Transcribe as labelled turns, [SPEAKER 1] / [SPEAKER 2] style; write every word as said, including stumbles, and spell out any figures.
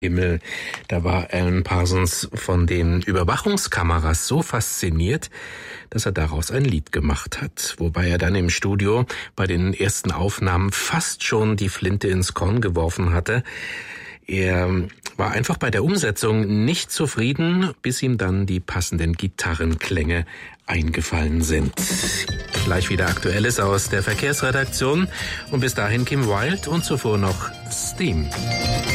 [SPEAKER 1] Himmel. Da war Alan Parsons von den Überwachungskameras so fasziniert, dass er daraus ein Lied gemacht hat, wobei er dann im Studio bei den ersten Aufnahmen fast schon die Flinte ins Korn geworfen hatte. Er war einfach bei der Umsetzung nicht zufrieden, bis ihm dann die passenden Gitarrenklänge eingefallen sind. Gleich wieder Aktuelles aus der Verkehrsredaktion und bis dahin Kim Wilde und zuvor noch Steam.